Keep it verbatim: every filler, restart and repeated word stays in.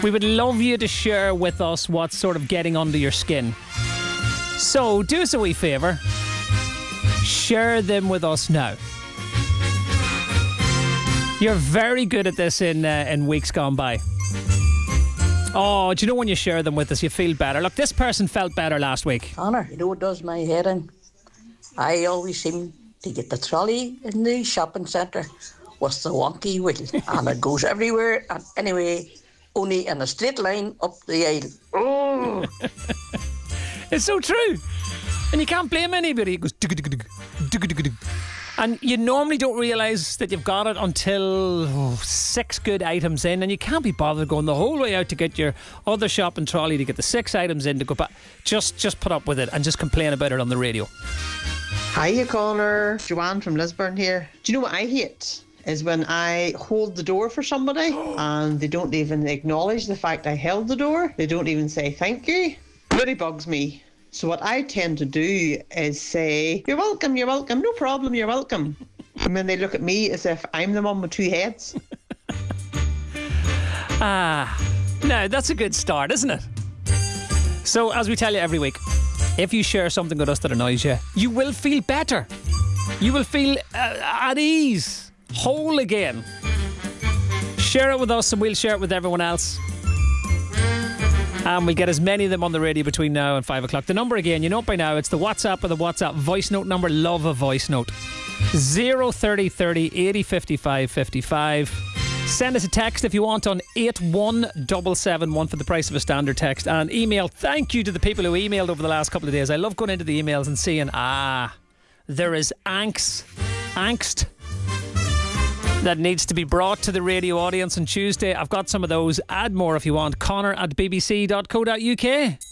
We would love you to share with us what's sort of getting under your skin. So do us a wee favour. Share them with us now. You're very good at this in uh, in weeks gone by. Oh, do you know when you share them with us, you feel better? Look, this person felt better last week. Connor, you know what does my head in? I always seem to get the trolley in the shopping centre with the wonky wheel, and it goes everywhere and anyway, only in a straight line up the aisle. Oh! It's so true. And you can't blame anybody. It goes dug-a-dug-a-dug, dug-a-dug-a-dug. And you normally don't realise that you've got it until oh, six good items in, and you can't be bothered going the whole way out to get your other shopping trolley to get the six items in to go back. Just, just put up with it and just complain about it on the radio. Hiya, Connor. Joanne from Lisburn here. Do you know what I hate? Is when I hold the door for somebody and they don't even acknowledge the fact I held the door. They don't even say thank you. It really bugs me. So what I tend to do is say, you're welcome, you're welcome, no problem, you're welcome. And then they look at me as if I'm the one with two heads. Ah, no, that's a good start, isn't it? So, as we tell you every week, if you share something with us that annoys you, you will feel better. You will feel uh, at ease, whole again. Share it with us and we'll share it with everyone else. And we'll get as many of them on the radio between now and five o'clock. The number again, you know it by now, it's the WhatsApp or the WhatsApp voice note number. Love a voice note. zero thirty thirty eighty fifty-five fifty-five. Send us a text if you want on eight one seven seven one for the price of a standard text. And email. Thank you to the people who emailed over the last couple of days. I love going into the emails and seeing, ah, there is angst. Angst. That needs to be brought to the radio audience on Tuesday. I've got some of those. Add more if you want. Connor at b b c dot co dot u k.